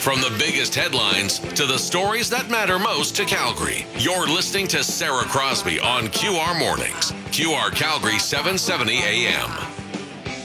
From the biggest headlines to the stories that matter most to Calgary, you're listening to Sarah Crosby on QR Mornings. QR Calgary 770 AM.